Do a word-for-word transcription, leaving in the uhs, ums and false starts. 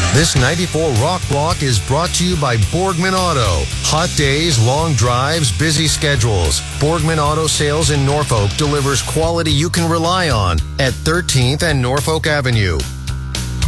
This ninety-four Rock Block is brought to you by Borgman Auto. Hot days, long drives, busy schedules. Borgman Auto Sales in Norfolk delivers quality you can rely on at thirteenth and Norfolk Avenue.